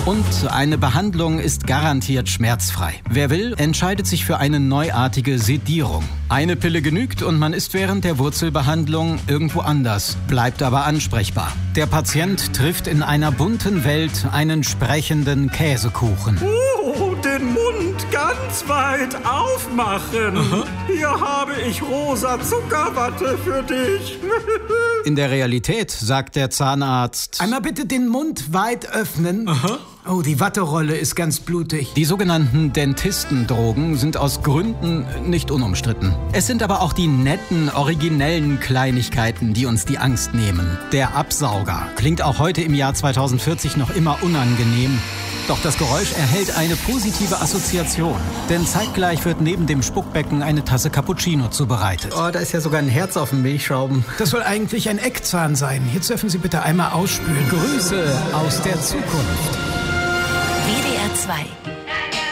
Und eine Behandlung ist garantiert schmerzfrei. Wer will, entscheidet sich für eine neuartige Sedierung. Eine Pille genügt und man ist während der Wurzelbehandlung irgendwo anders, bleibt aber ansprechbar. Der Patient trifft in einer bunten Welt einen sprechenden Käsekuchen. Den Mund ganz weit aufmachen. Aha. Hier habe ich rosa Zuckerwatte für dich. In der Realität sagt der Zahnarzt: Einmal bitte den Mund weit öffnen. Aha. Oh, die Watterolle ist ganz blutig. Die sogenannten Dentistendrogen sind aus Gründen nicht unumstritten. Es sind aber auch die netten, originellen Kleinigkeiten, die uns die Angst nehmen. Der Absauger klingt auch heute im Jahr 2040 noch immer unangenehm. Doch das Geräusch erhält eine positive Assoziation. Denn zeitgleich wird neben dem Spuckbecken eine Tasse Cappuccino zubereitet. Oh, da ist ja sogar ein Herz auf dem Milchschrauben. Das soll eigentlich ein Eckzahn sein. Jetzt dürfen Sie bitte einmal ausspülen. Grüße aus der Zukunft. WDR 2